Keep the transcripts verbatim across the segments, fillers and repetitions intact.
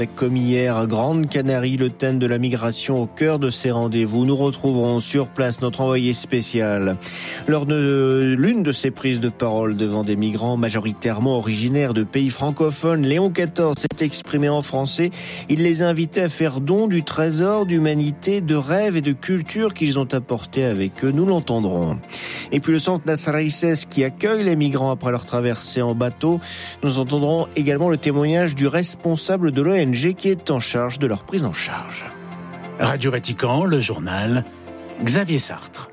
Comme hier, Grande Canarie, le thème de la migration au cœur de ces rendez-vous. Nous retrouverons sur place notre envoyé spécial. Lors de l'une de ses prises de parole devant des migrants majoritairement originaires de pays francophones, Léon quatorze s'est exprimé en français. Il les a invités à faire don du trésor d'humanité, de rêves et de culture qu'ils ont apporté avec eux. Nous l'entendrons. Et puis le centre Las Raíces qui accueille les migrants après leur traversée en bateau. Nous entendrons également le témoignage du responsable de l'O N G qui est en charge de leur prise en charge. Radio Vatican, le journal, Xavier Sartre.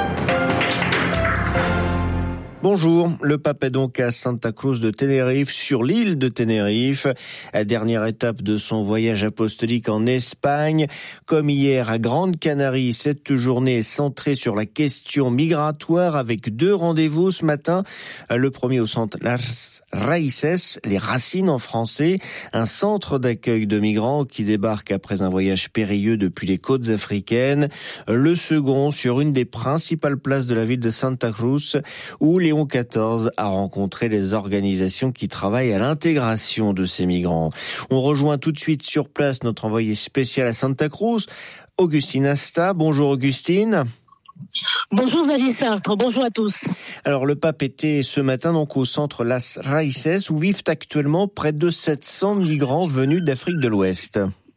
Bonjour, le pape est donc à Santa Cruz de Tenerife, sur l'île de Tenerife, dernière étape de son voyage apostolique en Espagne. Comme hier à Grande Canarie, cette journée est centrée sur la question migratoire avec deux rendez-vous ce matin. Le premier au centre Las Raíces, les racines en français, un centre d'accueil de migrants qui débarquent après un voyage périlleux depuis les côtes africaines. Le second sur une des principales places de la ville de Santa Cruz où les Léon quatorze a rencontré les organisations qui travaillent à l'intégration de ces migrants. On rejoint tout de suite sur place notre envoyé spécial à Santa Cruz, Augustine Asta. Bonjour Augustine. Bonjour Xavier Sartre, bonjour à tous. Alors le pape était ce matin donc au centre Las Raíces où vivent actuellement près de sept cents migrants venus d'Afrique de l'Ouest.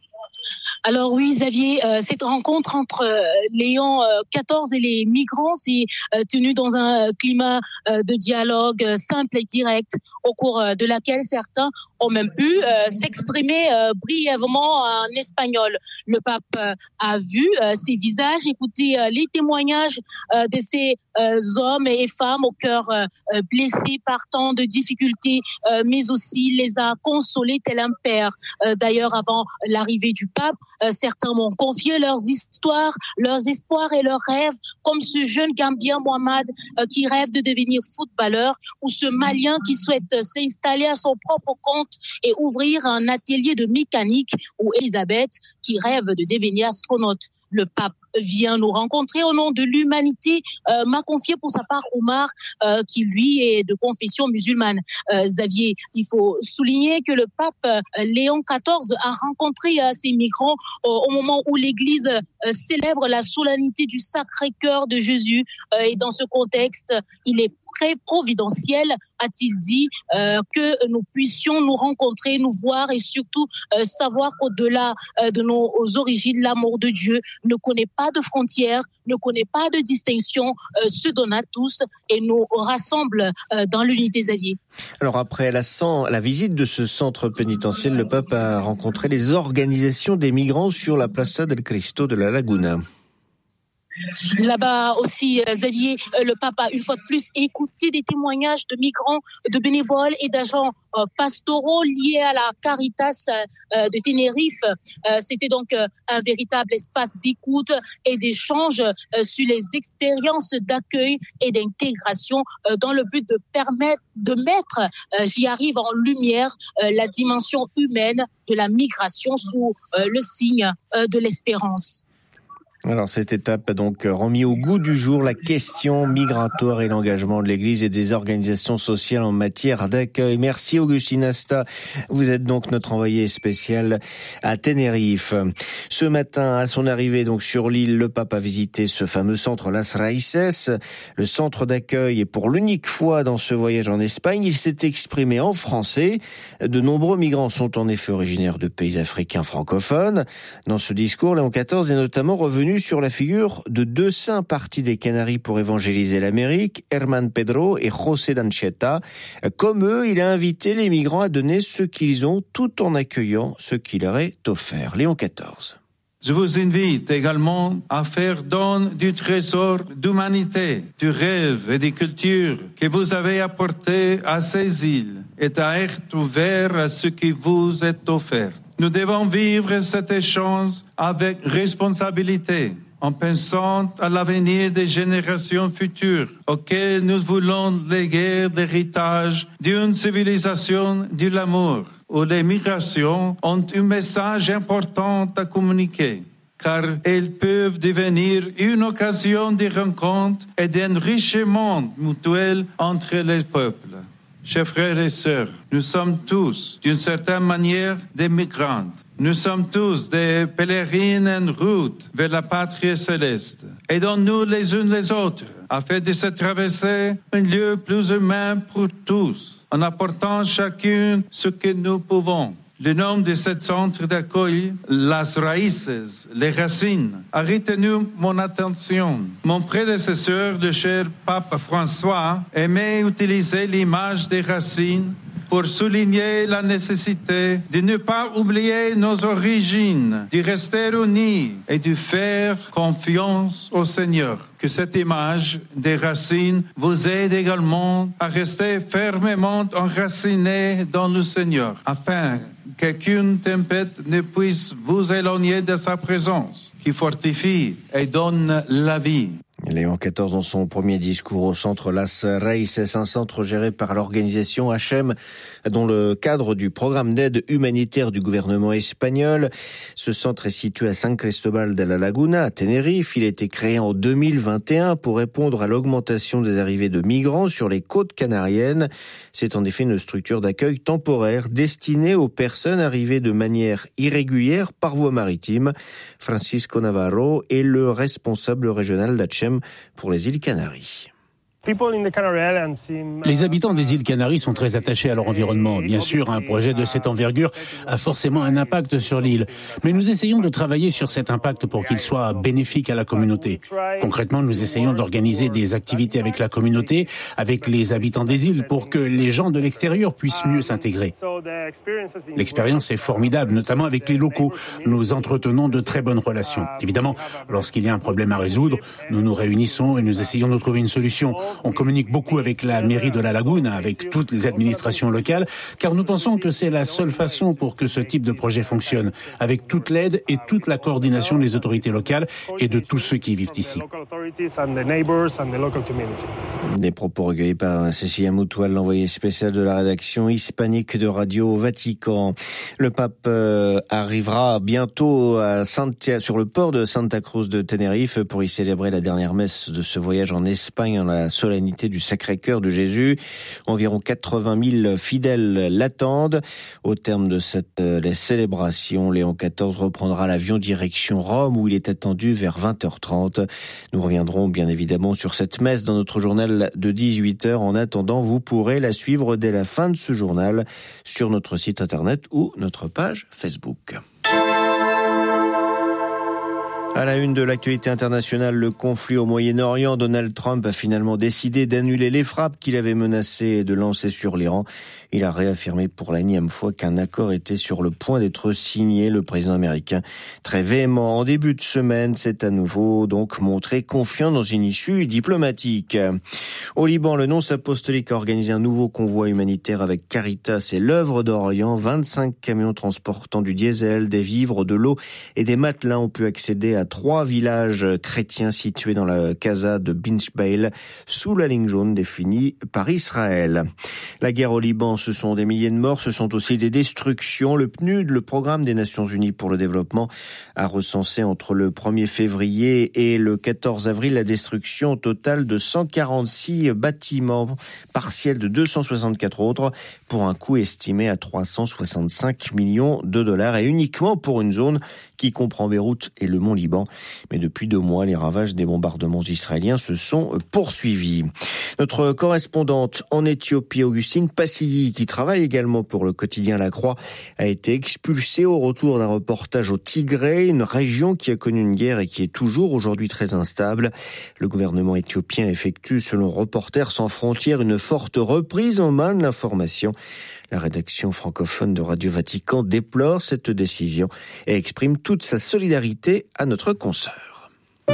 Alors oui, Xavier, euh, cette rencontre entre euh, Léon euh, quatorze et les migrants s'est euh, tenue dans un climat euh, de dialogue euh, simple et direct, au cours euh, de laquelle certains ont même pu euh, s'exprimer euh, brièvement en espagnol. Le pape euh, a vu euh, ces visages, écouté euh, les témoignages euh, de ces euh, hommes et femmes au cœur euh, blessés par tant de difficultés, euh, mais aussi les a consolés tel un père. Euh, d'ailleurs, avant l'arrivée du pape, Euh, certains m'ont confié leurs histoires, leurs espoirs et leurs rêves, comme ce jeune Gambien Mohamed euh, qui rêve de devenir footballeur, ou ce Malien qui souhaite euh, s'installer à son propre compte et ouvrir un atelier de mécanique, ou Elisabeth qui rêve de devenir astronaute. Le pape vient nous rencontrer au nom de l'humanité, euh, m'a confié pour sa part Omar, euh, qui lui est de confession musulmane. Euh, Xavier, il faut souligner que le pape euh, Léon quatorze a rencontré euh, ces migrants euh, au moment où l'Église euh, célèbre la solennité du Sacré-Cœur de Jésus. Euh, et dans ce contexte, il est très providentiel, a-t-il dit, euh, que nous puissions nous rencontrer, nous voir et surtout euh, savoir qu'au-delà euh, de nos origines, l'amour de Dieu ne connaît pas de frontières, ne connaît pas de distinction, euh, se donne à tous et nous rassemble euh, dans l'unité, Xavier. Alors après la, la visite de ce centre pénitentiel, le pape a rencontré les organisations des migrants sur la Plaza del Cristo de la Laguna. Là-bas aussi, Xavier, le pape a une fois de plus écouté des témoignages de migrants, de bénévoles et d'agents euh, pastoraux liés à la Caritas euh, de Tenerife. Euh, c'était donc euh, un véritable espace d'écoute et d'échange euh, sur les expériences d'accueil et d'intégration euh, dans le but de permettre, de mettre, euh, j'y arrive, en lumière euh, la dimension humaine de la migration sous euh, le signe euh, de l'espérance. Alors cette étape a donc remis au goût du jour la question migratoire et l'engagement de l'Église et des organisations sociales en matière d'accueil. Merci Augustine Asta, vous êtes donc notre envoyé spécial à Tenerife. Ce matin, à son arrivée donc sur l'île, le pape a visité ce fameux centre Las Raíces, le centre d'accueil, et pour l'unique fois dans ce voyage en Espagne, il s'est exprimé en français. De nombreux migrants sont en effet originaires de pays africains francophones. Dans ce discours, Léon quatorze est notamment revenu sur la figure de deux saints partis des Canaries pour évangéliser l'Amérique, Herman Pedro et José d'Anchieta. Comme eux, il a invité les migrants à donner ce qu'ils ont tout en accueillant ce qui leur est offert. Léon quatorze. Je vous invite également à faire don du trésor d'humanité, du rêve et des cultures que vous avez apporté à ces îles et à être ouvert à ce qui vous est offert. Nous devons vivre cet échange avec responsabilité, en pensant à l'avenir des générations futures, auxquelles nous voulons léguer l'héritage d'une civilisation de l'amour, où les migrations ont un message important à communiquer, car elles peuvent devenir une occasion de rencontre et d'enrichissement mutuel entre les peuples. Chers frères et sœurs, nous sommes tous, d'une certaine manière, des migrants. Nous sommes tous des pèlerines en route vers la patrie céleste. Aidons-nous les unes les autres afin de se traverser un lieu plus humain pour tous, en apportant chacune ce que nous pouvons. Le nom de ce centre d'accueil, Las Raíces, les racines, a retenu mon attention. Mon prédécesseur, le cher pape François, aimait utiliser l'image des racines pour souligner la nécessité de ne pas oublier nos origines, de rester unis et de faire confiance au Seigneur. Que cette image des racines vous aide également à rester fermement enracinés dans le Seigneur, afin qu'aucune tempête ne puisse vous éloigner de sa présence, qui fortifie et donne la vie. Léon quatorze dans son premier discours au centre Las Raíces, un centre géré par l'organisation H M dans le cadre du programme d'aide humanitaire du gouvernement espagnol. Ce centre est situé à San Cristóbal de la Laguna, à Tenerife. Il a été créé en deux mille vingt et un pour répondre à l'augmentation des arrivées de migrants sur les côtes canariennes. C'est en effet une structure d'accueil temporaire destinée aux personnes arrivées de manière irrégulière par voie maritime. Francisco Navarro est le responsable régional d'H M pour les îles Canaries. Les habitants des îles Canaries sont très attachés à leur environnement. Bien sûr, un projet de cette envergure a forcément un impact sur l'île. Mais nous essayons de travailler sur cet impact pour qu'il soit bénéfique à la communauté. Concrètement, nous essayons d'organiser des activités avec la communauté, avec les habitants des îles, pour que les gens de l'extérieur puissent mieux s'intégrer. L'expérience est formidable, notamment avec les locaux. Nous entretenons de très bonnes relations. Évidemment, lorsqu'il y a un problème à résoudre, nous nous réunissons et nous essayons de trouver une solution. On communique beaucoup avec la mairie de la Lagune, avec toutes les administrations locales, car nous pensons que c'est la seule façon pour que ce type de projet fonctionne, avec toute l'aide et toute la coordination des autorités locales et de tous ceux qui vivent ici. Des propos recueillis par Cécilia Moutoual, l'envoyée spéciale de la rédaction hispanique de Radio Vatican. Le pape euh, arrivera bientôt à Santia, sur le port de Santa Cruz de Tenerife pour y célébrer la dernière messe de ce voyage en Espagne, en la solennité du Sacré-Cœur de Jésus. Environ quatre-vingt mille fidèles l'attendent. Au terme de cette euh, célébration, Léon quatorze reprendra l'avion direction Rome, où il est attendu vers vingt heures trente. Nous reviendrons bien évidemment sur cette messe dans notre journal de dix-huit heures. En attendant, vous pourrez la suivre dès la fin de ce journal sur notre site internet ou notre page Facebook. À la une de l'actualité internationale, le conflit au Moyen-Orient, Donald Trump a finalement décidé d'annuler les frappes qu'il avait menacé de lancer sur l'Iran. Il a réaffirmé pour la énième fois qu'un accord était sur le point d'être signé. Le président américain, très véhément en début de semaine, s'est à nouveau donc montré confiant dans une issue diplomatique. Au Liban, le nonce apostolique a organisé un nouveau convoi humanitaire avec Caritas et l'œuvre d'Orient. vingt-cinq camions transportant du diesel, des vivres, de l'eau et des matelas ont pu accéder à trois villages chrétiens situés dans la Casa de Binchbail, sous la ligne jaune définie par Israël. La guerre au Liban, ce sont des milliers de morts, ce sont aussi des destructions. Le P N U D, le Programme des Nations Unies pour le développement, a recensé entre le premier février et le quatorze avril la destruction totale de cent quarante-six bâtiments partiels de deux cent soixante-quatre autres, pour un coût estimé à trois cent soixante-cinq millions de dollars, et uniquement pour une zone qui comprend Beyrouth et le Mont Liban. Mais depuis deux mois, les ravages des bombardements israéliens se sont poursuivis. Notre correspondante en Éthiopie, Augustine Passilly, qui travaille également pour le quotidien La Croix, a été expulsée au retour d'un reportage au Tigré, une région qui a connu une guerre et qui est toujours aujourd'hui très instable. Le gouvernement éthiopien effectue, selon Reporters sans frontières, une forte reprise en main de l'information. La rédaction francophone de Radio Vatican déplore cette décision et exprime toute sa solidarité à notre consoeur.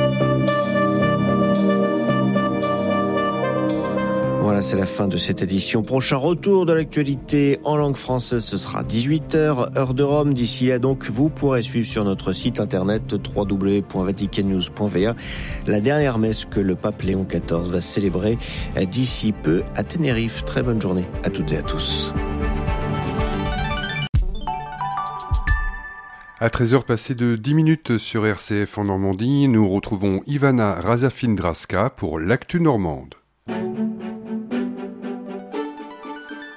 Voilà, c'est la fin de cette édition. Prochain retour de l'actualité en langue française, ce sera dix-huit heures, heure de Rome. D'ici là, donc, vous pourrez suivre sur notre site internet w w w point vatican news point v r la dernière messe que le pape Léon quatorze va célébrer d'ici peu à Tenerife. Très bonne journée à toutes et à tous. À treize heures passées de dix minutes sur R C F en Normandie, nous retrouvons Ivana Razafin-Draska pour l'actu normande. À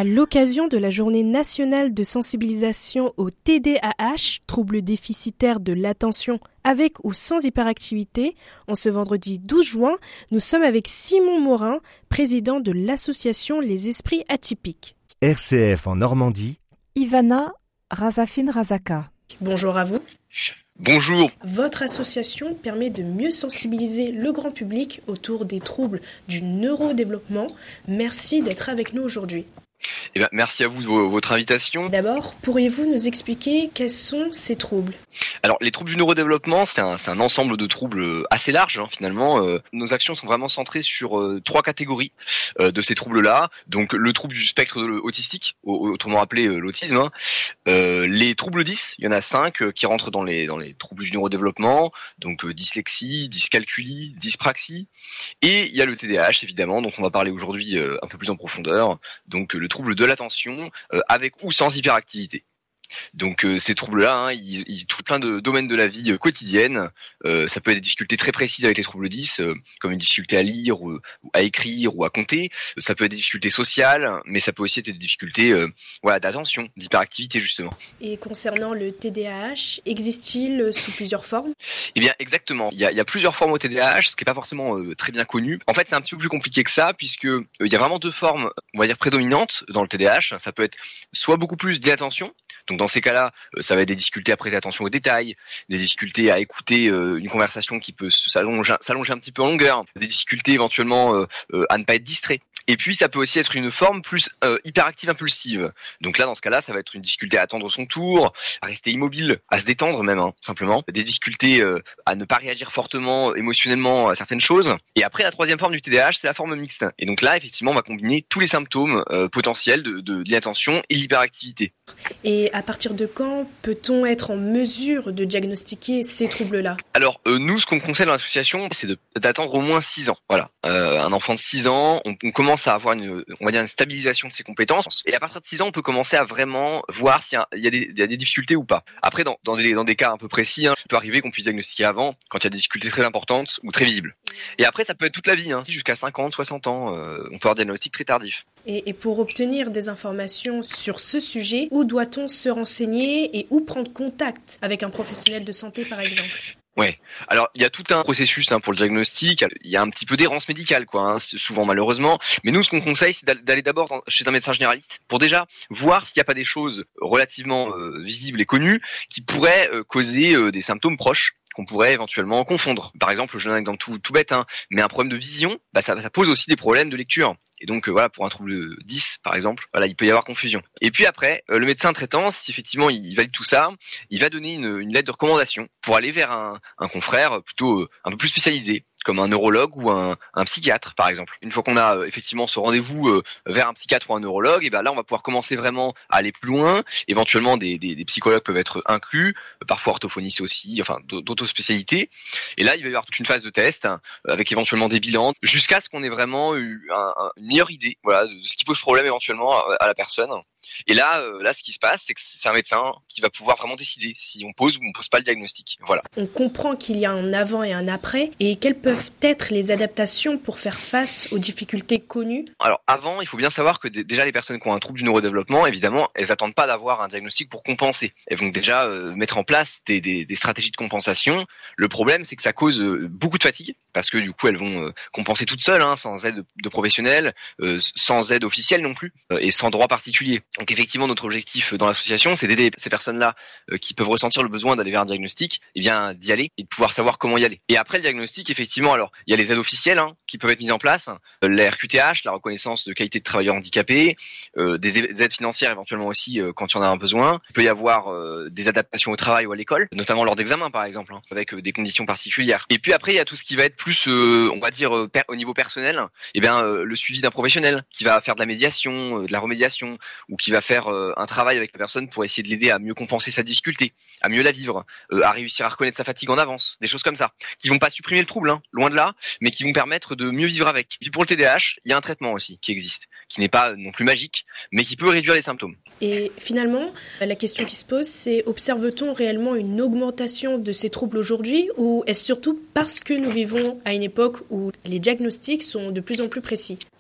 À l'occasion de la journée nationale de sensibilisation au T D A H, trouble déficitaire de l'attention avec ou sans hyperactivité, en ce vendredi douze juin, nous sommes avec Simon Morin, président de l'association Les Esprits Atypiques. R C F en Normandie, Ivana Razafin-Razaka. Bonjour à vous. Bonjour. Votre association permet de mieux sensibiliser le grand public autour des troubles du neurodéveloppement. Merci d'être avec nous aujourd'hui. Eh bien, merci à vous de votre invitation. D'abord, pourriez-vous nous expliquer quels sont ces troubles ? Alors, les troubles du neurodéveloppement, c'est un, c'est un ensemble de troubles assez large, hein, finalement. Euh, nos actions sont vraiment centrées sur euh, trois catégories euh, de ces troubles-là. Donc, le trouble du spectre autistique, autrement appelé euh, l'autisme. Hein. Euh, les troubles dys, il y en a cinq euh, qui rentrent dans les, dans les troubles du neurodéveloppement. Donc, euh, dyslexie, dyscalculie, dyspraxie. Et il y a le T D A H, évidemment, dont on va parler aujourd'hui euh, un peu plus en profondeur. Donc, le trouble de l'attention euh, avec ou sans hyperactivité. Donc euh, ces troubles-là, hein, ils, ils touchent plein de domaines de la vie euh, quotidienne. Euh, ça peut être des difficultés très précises avec les troubles dys, euh, comme une difficulté à lire, ou, ou à écrire, ou à compter. Ça peut être des difficultés sociales, mais ça peut aussi être des difficultés euh, voilà, d'attention, d'hyperactivité justement. Et concernant le T D A H, existe-t-il sous plusieurs formes ? Eh bien exactement, il y a, il y a plusieurs formes au T D A H, ce qui n'est pas forcément euh, très bien connu. En fait c'est un petit peu plus compliqué que ça, puisque euh, il y a vraiment deux formes, on va dire prédominantes dans le T D A H. Ça peut être soit beaucoup plus d'inattention. Donc dans ces cas-là, ça va être des difficultés à prêter attention aux détails, des difficultés à écouter euh, une conversation qui peut s'allonger, s'allonger un petit peu en longueur, des difficultés éventuellement euh, euh, à ne pas être distrait. Et puis ça peut aussi être une forme plus euh, hyperactive impulsive. Donc là dans ce cas-là, ça va être une difficulté à attendre son tour, à rester immobile, à se détendre même hein, simplement, des difficultés euh, à ne pas réagir fortement émotionnellement à certaines choses. Et après la troisième forme du T D A H, c'est la forme mixte. Et donc là effectivement, on va combiner tous les symptômes euh, potentiels de, de, de l'inattention et l'hyperactivité. Et à partir de quand peut-on être en mesure de diagnostiquer ces troubles-là ? Alors euh, nous, ce qu'on conseille dans l'association, c'est de, d'attendre au moins six ans. Voilà, euh, un enfant de six ans, on, on commence à avoir une, on va dire une stabilisation de ses compétences. Et à partir de six ans, on peut commencer à vraiment voir s'il y a, il y a, des, il y a des difficultés ou pas. Après, dans, dans, des, dans des cas un peu précis, hein, il peut arriver qu'on puisse diagnostiquer avant, quand il y a des difficultés très importantes ou très visibles. Et après, ça peut être toute la vie, hein, jusqu'à cinquante, soixante ans, euh, on peut avoir un diagnostic très tardif. Et, et pour obtenir des informations sur ce sujet, où doit-on se renseigner et où prendre contact avec un professionnel de santé, par exemple ? Ouais. Alors il y a tout un processus hein, pour le diagnostic. Il y a un petit peu d'errance médicale, quoi, hein, souvent malheureusement. Mais nous, ce qu'on conseille, c'est d'aller d'abord dans, chez un médecin généraliste pour déjà voir s'il n'y a pas des choses relativement euh, visibles et connues qui pourraient euh, causer euh, des symptômes proches qu'on pourrait éventuellement confondre. Par exemple, je donne un exemple tout, tout bête, hein, mais un problème de vision, bah ça, ça pose aussi des problèmes de lecture. Et donc euh, voilà, pour un trouble dys par exemple, voilà, il peut y avoir confusion. Et puis après, euh, le médecin traitant, si effectivement il, il valide tout ça, il va donner une, une lettre de recommandation pour aller vers un, un confrère plutôt euh, un peu plus spécialisé, comme un neurologue ou un, un psychiatre par exemple. Une fois qu'on a euh, effectivement ce rendez-vous euh, vers un psychiatre ou un neurologue, et ben là on va pouvoir commencer vraiment à aller plus loin. Éventuellement des, des, des psychologues peuvent être inclus, euh, parfois orthophonistes aussi, enfin d'autres spécialités. Et là il va y avoir toute une phase de test hein, avec éventuellement des bilans, jusqu'à ce qu'on ait vraiment eu un, un, une meilleure idée, voilà, de ce qui pose problème éventuellement à, à la personne. Et là, euh, là, ce qui se passe, c'est que c'est un médecin qui va pouvoir vraiment décider si on pose ou on pose pas le diagnostic. Voilà. On comprend qu'il y a un avant et un après. Et quelles peuvent être les adaptations pour faire face aux difficultés connues ? Alors avant, il faut bien savoir que d- déjà les personnes qui ont un trouble du neurodéveloppement, évidemment, elles attendent pas d'avoir un diagnostic pour compenser. Elles vont déjà euh, mettre en place des, des, des stratégies de compensation. Le problème, c'est que ça cause euh, beaucoup de fatigue parce que du coup, elles vont euh, compenser toutes seules, hein, sans aide de, de professionnels, euh, sans aide officielle non plus, euh, et sans droit particulier. Donc effectivement, notre objectif dans l'association, c'est d'aider ces personnes-là euh, qui peuvent ressentir le besoin d'aller vers un diagnostic, et bien d'y aller et de pouvoir savoir comment y aller. Et après le diagnostic, effectivement, alors il y a les aides officielles hein, qui peuvent être mises en place, euh, la R Q T H, la reconnaissance de qualité de travailleur handicapé, euh, des aides financières éventuellement aussi euh, quand il y en a un besoin. Il peut y avoir euh, des adaptations au travail ou à l'école, notamment lors d'examens par exemple, hein, avec euh, des conditions particulières. Et puis après, il y a tout ce qui va être plus, euh, on va dire, euh, per- au niveau personnel, et bien euh, le suivi d'un professionnel qui va faire de la médiation, euh, de la remédiation, ou qui va faire euh, un travail avec la personne pour essayer de l'aider à mieux compenser sa difficulté, à mieux la vivre, euh, à réussir à reconnaître sa fatigue en avance, des choses comme ça, qui vont pas supprimer le trouble, hein, loin de là, mais qui vont permettre de mieux vivre avec. Et puis pour le T D A H, il y a un traitement aussi qui existe, qui n'est pas non plus magique, mais qui peut réduire les symptômes. Et finalement, la question qui se pose, c'est observe-t-on réellement une augmentation de ces troubles aujourd'hui, ou est-ce surtout parce que nous vivons à une époque où les diagnostics sont de plus en plus précis ?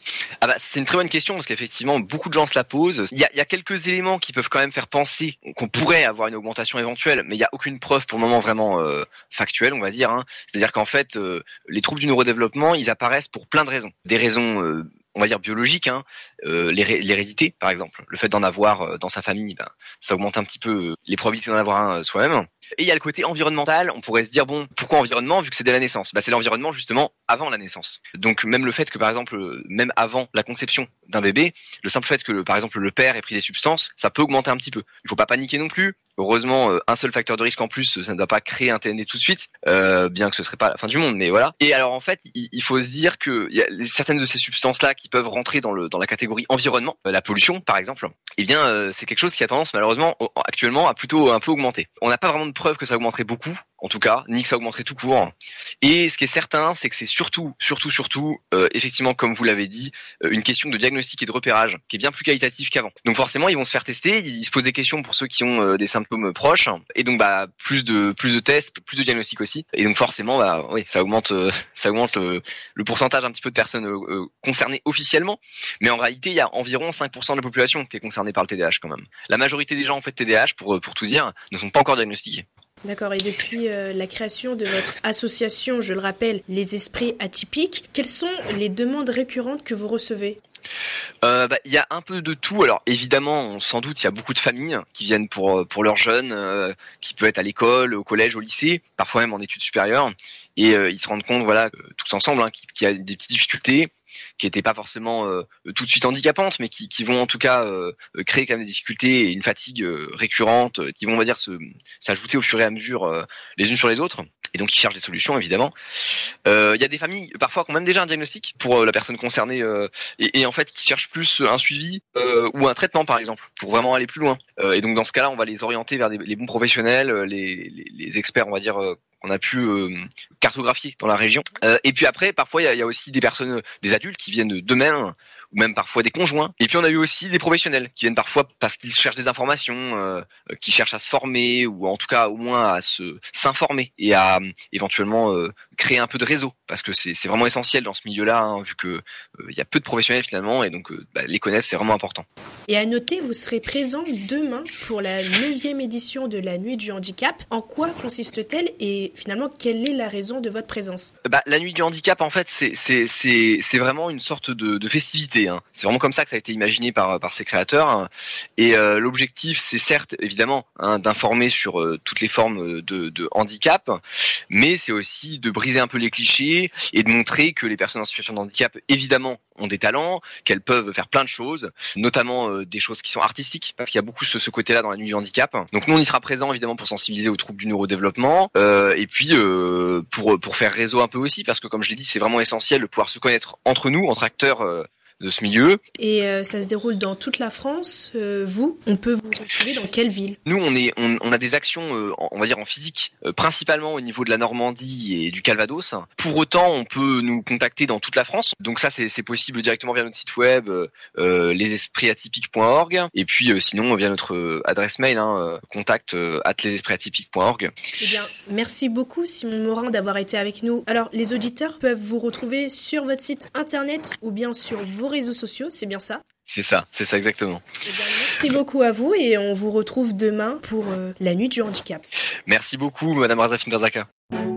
Ah bah, c'est une très bonne question parce qu'effectivement beaucoup de gens se la posent. Il y a, il y a quelques éléments qui peuvent quand même faire penser qu'on pourrait avoir une augmentation éventuelle, mais il y a aucune preuve pour le moment vraiment euh, factuelle, on va dire. Hein. C'est-à-dire qu'en fait, euh, les troubles du neurodéveloppement, ils apparaissent pour plein de raisons. Des raisons, euh, on va dire biologiques, hein. euh, l'hé- l'hérédité par exemple, le fait d'en avoir euh, dans sa famille, ben, ça augmente un petit peu les probabilités d'en avoir un euh, soi-même. Et il y a le côté environnemental, on pourrait se dire, bon, pourquoi environnement vu que c'est dès la naissance ? Bah, c'est l'environnement justement avant la naissance. Donc même le fait que par exemple, même avant la conception d'un bébé, le simple fait que par exemple le père ait pris des substances, ça peut augmenter un petit peu. Il faut pas paniquer non plus. Heureusement, un seul facteur de risque en plus, ça ne doit pas créer un T N D tout de suite, euh, bien que ce serait pas la fin du monde, mais voilà. Et alors en fait, il, il faut se dire que il y a certaines de ces substances-là qui peuvent rentrer dans le dans la catégorie environnement, la pollution par exemple. Eh bien, euh, c'est quelque chose qui a tendance malheureusement actuellement à plutôt un peu augmenter. On n'a pas vraiment de preuve que ça augmenterait beaucoup, en tout cas, ni que ça augmenterait tout court. Et ce qui est certain, c'est que c'est surtout, surtout, surtout, euh, effectivement, comme vous l'avez dit, euh, une question de diagnostic et de repérage qui est bien plus qualitative qu'avant. Donc forcément, ils vont se faire tester, ils se posent des questions pour ceux qui ont euh, des symptômes proches, et donc bah plus de plus de tests, plus de diagnostics aussi. Et donc forcément, bah oui, ça augmente, euh, ça augmente le, le pourcentage un petit peu de personnes euh, euh, concernées officiellement. Mais en réalité, il y a environ cinq pour cent de la population qui est concernée par le T D A H quand même. La majorité des gens en fait T D A H, pour pour tout dire, ne sont pas encore diagnostiqués. D'accord, et depuis euh, la création de votre association, je le rappelle, Les Esprits Atypiques, quelles sont les demandes récurrentes que vous recevez ? Euh, bah, y a un peu de tout. Alors évidemment, sans doute, il y a beaucoup de familles qui viennent pour pour leurs jeunes, euh, qui peut être à l'école, au collège, au lycée, parfois même en études supérieures, et euh, ils se rendent compte, voilà, tous ensemble, hein, qu'il y a des petites difficultés qui n'étaient pas forcément euh, tout de suite handicapantes, mais qui, qui vont en tout cas euh, créer quand même des difficultés et une fatigue euh, récurrente, euh, qui vont, on va dire, se, s'ajouter au fur et à mesure euh, les unes sur les autres. Et donc ils cherchent des solutions, évidemment. Il euh, y a des familles parfois qui ont même déjà un diagnostic pour euh, la personne concernée euh, et, et en fait qui cherchent plus un suivi euh, ou un traitement par exemple pour vraiment aller plus loin. Euh, et donc dans ce cas-là, on va les orienter vers des, les bons professionnels, les, les, les experts, on va dire. Euh, qu'on a pu euh, cartographier dans la région. Euh, et puis après, parfois, il y a, y a aussi des personnes, des adultes qui viennent d'eux-mêmes, ou même parfois des conjoints. Et puis on a eu aussi des professionnels qui viennent parfois parce qu'ils cherchent des informations, euh, qui cherchent à se former, ou en tout cas au moins à se s'informer et à éventuellement euh, créer un peu de réseau, parce que c'est, c'est vraiment essentiel dans ce milieu-là, hein, vu que il euh, y a peu de professionnels finalement, et donc euh, bah, les connaître, c'est vraiment important. Et à noter, vous serez présent demain pour la neuvième édition de la Nuit du Handicap. En quoi consiste-t-elle et finalement, quelle est la raison de votre présence ? Bah, la Nuit du Handicap, en fait, c'est c'est c'est c'est vraiment une sorte de, de festivité. Hein. C'est vraiment comme ça que ça a été imaginé par par ses créateurs. Hein. Et euh, l'objectif, c'est certes, évidemment, hein, d'informer sur euh, toutes les formes de, de handicap, mais c'est aussi de briser un peu les clichés et de montrer que les personnes en situation de handicap, évidemment, ont des talents, qu'elles peuvent faire plein de choses, notamment euh, des choses qui sont artistiques, parce qu'il y a beaucoup ce, ce côté-là dans la Nuit du Handicap. Donc nous, on y sera présent évidemment pour sensibiliser aux troubles du neurodéveloppement, euh, et puis euh, pour pour faire réseau un peu aussi, parce que comme je l'ai dit, c'est vraiment essentiel de pouvoir se connaître entre nous, entre acteurs euh, de ce milieu. Et euh, ça se déroule dans toute la France. Euh, vous, on peut vous retrouver dans quelle ville ? Nous, on est, on, on a des actions, euh, on va dire en physique, euh, principalement au niveau de la Normandie et du Calvados. Pour autant, on peut nous contacter dans toute la France. Donc ça, c'est, c'est possible directement via notre site web, euh, les esprits atypiques point org, et puis euh, sinon via notre euh, adresse mail, hein, euh, contact euh, arobase les esprits atypiques point org. Eh bien, merci beaucoup Simon Morin d'avoir été avec nous. Alors, les auditeurs peuvent vous retrouver sur votre site internet ou bien sur vos réseaux sociaux, c'est bien ça ? C'est ça, c'est ça exactement. Eh bien, merci beaucoup à vous et on vous retrouve demain pour euh, la Nuit du Handicap. Merci beaucoup Madame Razafin Razaka.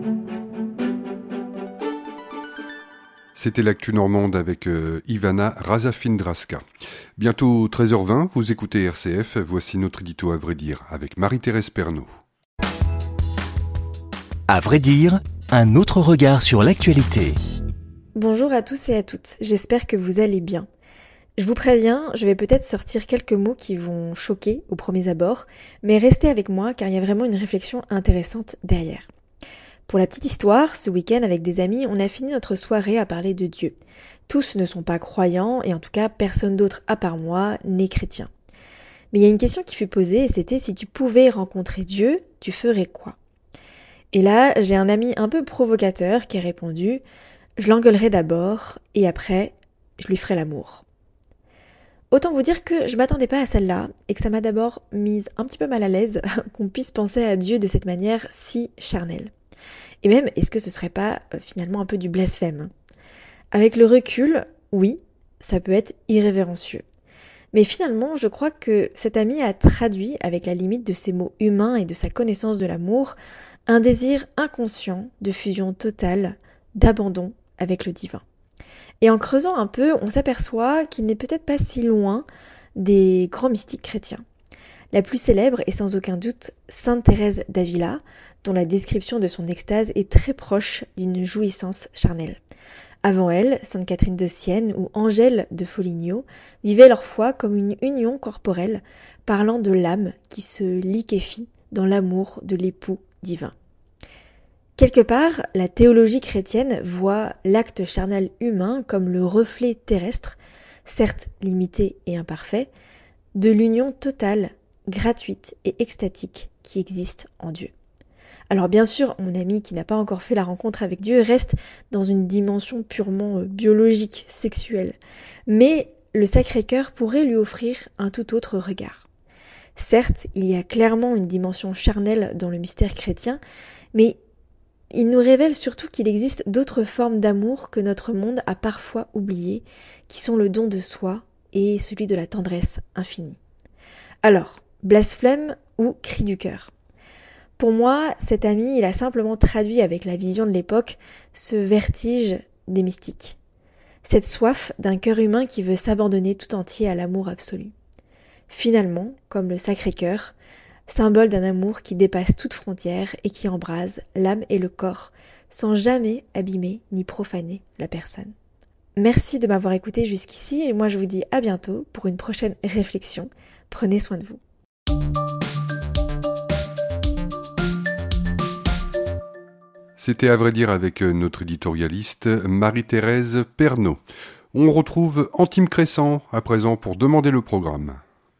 C'était l'actu normande avec euh, Ivana Razafindraska. Bientôt treize heures vingt, vous écoutez R C F, voici notre édito à vrai dire avec Marie-Thérèse Pernaut. À vrai dire, un autre regard sur l'actualité. Bonjour à tous et à toutes, j'espère que vous allez bien. Je vous préviens, je vais peut-être sortir quelques mots qui vont choquer au premier abord, mais restez avec moi car il y a vraiment une réflexion intéressante derrière. Pour la petite histoire, ce week-end avec des amis, on a fini notre soirée à parler de Dieu. Tous ne sont pas croyants et en tout cas personne d'autre à part moi n'est chrétien. Mais il y a une question qui fut posée et c'était si tu pouvais rencontrer Dieu, tu ferais quoi ? Et là, j'ai un ami un peu provocateur qui a répondu « Je l'engueulerai d'abord et après, je lui ferai l'amour ». Autant vous dire que je m'attendais pas à celle-là et que ça m'a d'abord mise un petit peu mal à l'aise qu'on puisse penser à Dieu de cette manière si charnelle. Et même, est-ce que ce serait pas euh, finalement un peu du blasphème ? Avec le recul, oui, ça peut être irrévérencieux. Mais finalement, je crois que cet ami a traduit, avec la limite de ses mots humains et de sa connaissance de l'amour, un désir inconscient de fusion totale, d'abandon avec le divin. Et en creusant un peu, on s'aperçoit qu'il n'est peut-être pas si loin des grands mystiques chrétiens. La plus célèbre est sans aucun doute Sainte Thérèse d'Avila, dont la description de son extase est très proche d'une jouissance charnelle. Avant elle, Sainte Catherine de Sienne ou Angèle de Foligno vivaient leur foi comme une union corporelle, parlant de l'âme qui se liquéfie dans l'amour de l'époux divin. Quelque part, la théologie chrétienne voit l'acte charnel humain comme le reflet terrestre, certes limité et imparfait, de l'union totale, gratuite et extatique qui existe en Dieu. Alors bien sûr, mon ami qui n'a pas encore fait la rencontre avec Dieu reste dans une dimension purement biologique, sexuelle, mais le Sacré-Cœur pourrait lui offrir un tout autre regard. Certes, il y a clairement une dimension charnelle dans le mystère chrétien, mais il nous révèle surtout qu'il existe d'autres formes d'amour que notre monde a parfois oubliées, qui sont le don de soi et celui de la tendresse infinie. Alors, blasphème ou cri du cœur ? Pour moi, cet ami, il a simplement traduit avec la vision de l'époque ce vertige des mystiques. Cette soif d'un cœur humain qui veut s'abandonner tout entier à l'amour absolu. Finalement, comme le Sacré-Cœur, symbole d'un amour qui dépasse toute frontière et qui embrase l'âme et le corps, sans jamais abîmer ni profaner la personne. Merci de m'avoir écouté jusqu'ici et moi je vous dis à bientôt pour une prochaine réflexion. Prenez soin de vous. C'était à vrai dire avec notre éditorialiste Marie-Thérèse Pernaut. On retrouve Antime Crescent à présent pour demander le programme.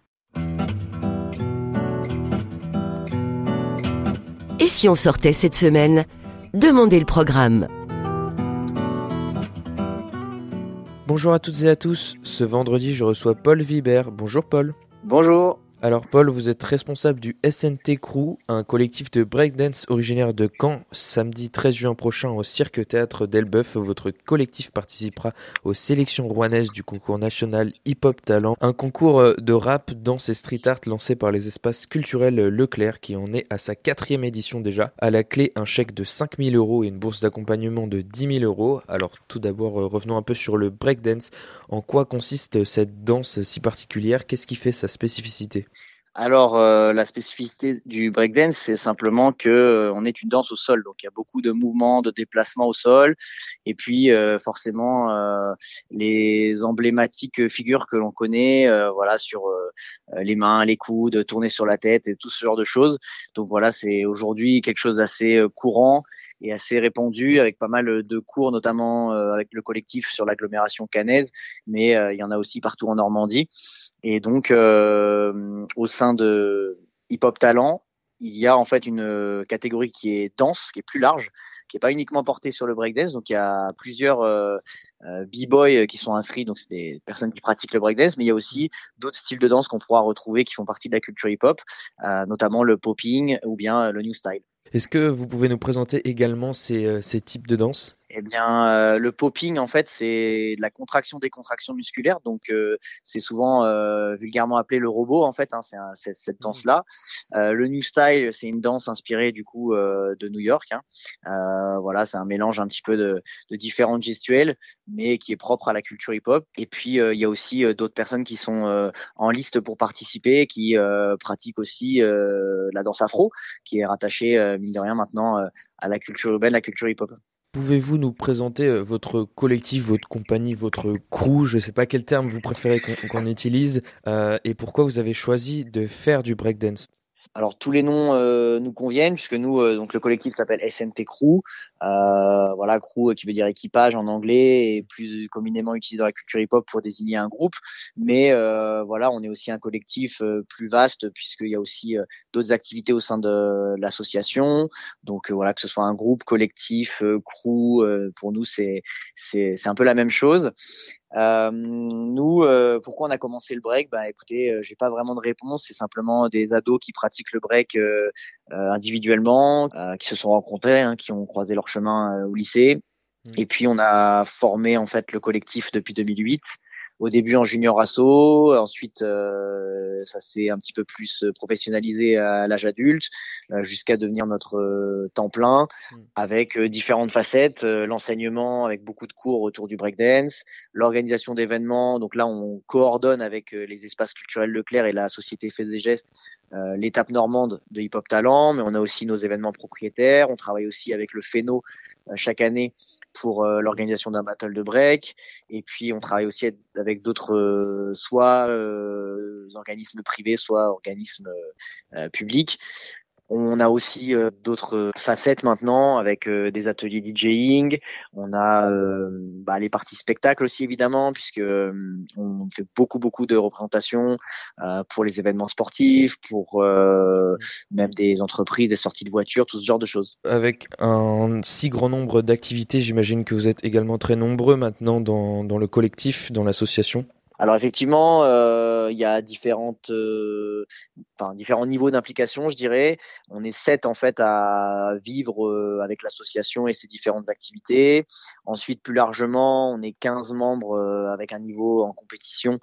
Et si on sortait cette semaine ? Demandez le programme. Bonjour à toutes et à tous. Ce vendredi, je reçois Paul Vibert. Bonjour Paul. Bonjour. Alors Paul, vous êtes responsable du S N T Crew, un collectif de breakdance originaire de Caen. Samedi treize juin prochain au Cirque Théâtre d'Elbeuf, votre collectif participera aux sélections rouennaises du concours national Hip Hop Talent, un concours de rap, danse et street art lancé par les espaces culturels Leclerc qui en est à sa quatrième édition déjà. À la clé, un chèque de cinq mille euros et une bourse d'accompagnement de dix mille euros. Alors tout d'abord, revenons un peu sur le breakdance. En quoi consiste cette danse si particulière ? Qu'est-ce qui fait sa spécificité ? Alors, euh, la spécificité du breakdance, c'est simplement que euh, on est une danse au sol. Donc, il y a beaucoup de mouvements, de déplacements au sol. Et puis, euh, forcément, euh, les emblématiques figures que l'on connaît, euh, voilà, sur euh, les mains, les coudes, tourner sur la tête et tout ce genre de choses. Donc, voilà, c'est aujourd'hui quelque chose d'assez courant et assez répandu, avec pas mal de cours, notamment euh, avec le collectif sur l'agglomération caennaise. Mais euh, il y en a aussi partout en Normandie. Et donc, euh, au sein de Hip Hop Talent, il y a en fait une catégorie qui est danse, qui est plus large, qui est pas uniquement portée sur le breakdance. Donc, il y a plusieurs euh, euh, b-boys qui sont inscrits, donc c'est des personnes qui pratiquent le breakdance, mais il y a aussi d'autres styles de danse qu'on pourra retrouver qui font partie de la culture hip-hop, euh, notamment le popping ou bien le new style. Est-ce que vous pouvez nous présenter également ces, euh, ces types de danse ? Eh bien, euh, le popping, en fait, c'est de la contraction des contractions musculaires. Donc, euh, c'est souvent euh, vulgairement appelé le robot, en fait. Hein, c'est, un, c'est cette danse-là. Euh, le new style, c'est une danse inspirée du coup euh, de New York. Hein. Euh, voilà, c'est un mélange un petit peu de, de différentes gestuelles, mais qui est propre à la culture hip-hop. Et puis, euh, il y a aussi euh, d'autres personnes qui sont euh, en liste pour participer, qui euh, pratiquent aussi euh, la danse afro, qui est rattachée, euh, mine de rien, maintenant euh, à la culture urbaine, la culture hip-hop. Pouvez-vous nous présenter votre collectif, votre compagnie, votre crew ? Je ne sais pas quel terme vous préférez qu'on, qu'on utilise euh, et pourquoi vous avez choisi de faire du breakdance ? Alors tous les noms euh, nous conviennent puisque nous euh, donc le collectif s'appelle S N T Crew, euh, voilà crew qui veut dire équipage en anglais et plus communément utilisé dans la culture hip-hop pour désigner un groupe. Mais euh, voilà, on est aussi un collectif euh, plus vaste puisqu'il y a aussi euh, d'autres activités au sein de l'association. Donc euh, voilà, que ce soit un groupe, collectif, euh, crew, euh, pour nous c'est c'est c'est un peu la même chose. Euh, nous, euh, pourquoi on a commencé le break ? Bah, écoutez, euh, j'ai pas vraiment de réponse. C'est simplement des ados qui pratiquent le break euh, euh, individuellement, euh, qui se sont rencontrés, hein, qui ont croisé leur chemin euh, au lycée. Mmh. Et puis on a formé en fait le collectif depuis deux mille huit. au début en junior asso, ensuite euh, ça s'est un petit peu plus professionnalisé à l'âge adulte, euh, jusqu'à devenir notre euh, temps plein, avec euh, différentes facettes, euh, l'enseignement avec beaucoup de cours autour du breakdance, l'organisation d'événements. Donc là, on coordonne avec euh, les espaces culturels Leclerc et la société Faits et Gestes euh, l'étape normande de Hip Hop Talent, mais on a aussi nos événements propriétaires. On travaille aussi avec le Féno euh, chaque année pour euh, l'organisation d'un battle de break, et puis on travaille aussi avec d'autres euh, soit euh, organismes privés, soit organismes euh, publics. On a aussi euh, d'autres facettes maintenant avec euh, des ateliers DJing. On a euh, bah, les parties spectacles aussi évidemment, puisque euh, on fait beaucoup beaucoup de représentations euh, pour les événements sportifs, pour euh, même des entreprises, des sorties de voitures, tout ce genre de choses. Avec un si grand nombre d'activités, j'imagine que vous êtes également très nombreux maintenant dans, dans le collectif, dans l'association. Alors effectivement, euh, il y a différentes, euh, enfin différents niveaux d'implication, je dirais. On est sept en fait à vivre euh, avec l'association et ses différentes activités. Ensuite, plus largement, on est quinze membres euh, avec un niveau en compétition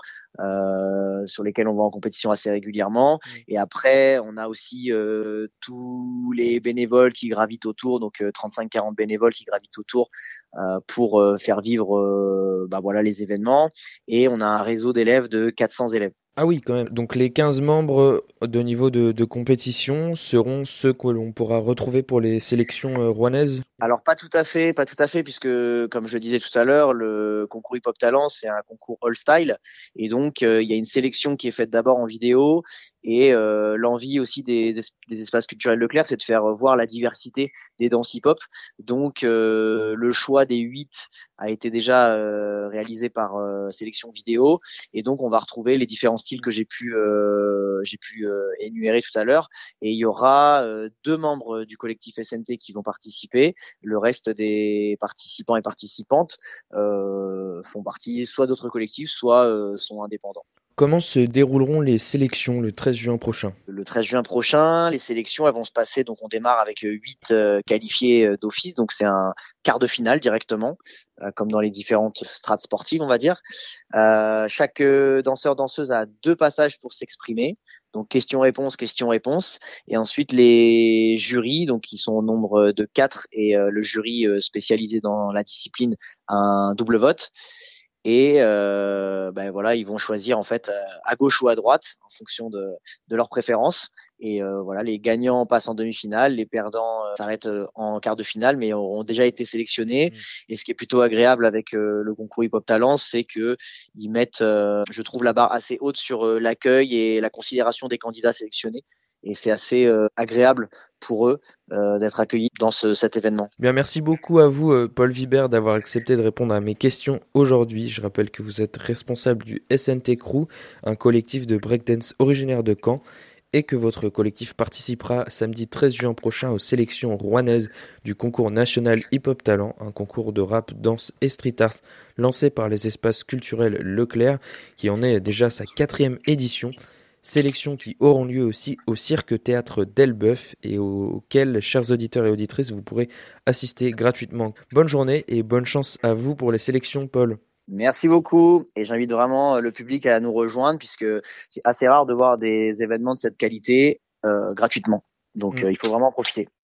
euh, sur lesquels on va en compétition assez régulièrement. Et après, on a aussi euh, tous les bénévoles qui gravitent autour, donc euh, trente-cinq à quarante bénévoles qui gravitent autour euh, pour euh, faire vivre, euh, bah voilà, les événements. Et on a un réseau d'élèves de quatre cents élèves. Ah oui, quand même. Donc les quinze membres de niveau de, de compétition seront ceux que l'on pourra retrouver pour les sélections euh, rouennaises? Alors pas tout à fait, pas tout à fait, puisque comme je disais tout à l'heure, le concours Hip Hop Talent, c'est un concours all style, et donc euh, il y a une sélection qui est faite d'abord en vidéo, et euh, l'envie aussi des, des espaces culturels Leclerc, c'est de faire voir la diversité des danses hip-hop. Donc euh, le choix des huit a été déjà euh, réalisé par euh, sélection vidéo, et donc on va retrouver les différents styles que j'ai pu euh, j'ai pu euh, énumérer tout à l'heure, et il y aura euh, deux membres du collectif S N T qui vont participer. Le reste des participants et participantes euh, font partie soit d'autres collectifs, soit euh, sont indépendants. Comment se dérouleront les sélections le treize juin prochain? Le treize juin prochain, les sélections elles vont se passer, donc on démarre avec huit euh, qualifiés euh, d'office, donc c'est un quart de finale directement, euh, comme dans les différentes strates sportives, on va dire. Euh, chaque euh, danseur danseuse a deux passages pour s'exprimer, donc question-réponse, question-réponse, et ensuite les jurys, donc qui sont au nombre de quatre, et euh, le jury euh, spécialisé dans la discipline a un double vote. Et euh, ben voilà, ils vont choisir en fait à gauche ou à droite en fonction de, de leurs préférences. Et euh, voilà, les gagnants passent en demi-finale, les perdants euh, s'arrêtent en quart de finale, mais auront déjà été sélectionnés. Mmh. Et ce qui est plutôt agréable avec euh, le concours Hip Hop Talent, c'est que ils mettent, euh, je trouve, la barre assez haute sur euh, l'accueil et la considération des candidats sélectionnés. Et c'est assez euh, agréable pour eux euh, d'être accueillis dans ce, cet événement. Bien, merci beaucoup à vous, euh, Paul Vibert, d'avoir accepté de répondre à mes questions aujourd'hui. Je rappelle que vous êtes responsable du S N T Crew, un collectif de breakdance originaire de Caen, et que votre collectif participera samedi treize juin prochain aux sélections rouennaises du concours national Hip Hop Talent, un concours de rap, danse et street art lancé par les espaces culturels Leclerc, qui en est déjà sa quatrième édition. Sélections qui auront lieu aussi au Cirque Théâtre d'Elbeuf et auxquelles, chers auditeurs et auditrices, vous pourrez assister gratuitement. Bonne journée et bonne chance à vous pour les sélections, Paul. Merci beaucoup, et j'invite vraiment le public à nous rejoindre, puisque c'est assez rare de voir des événements de cette qualité euh, gratuitement. Donc mmh. euh, il faut vraiment en profiter.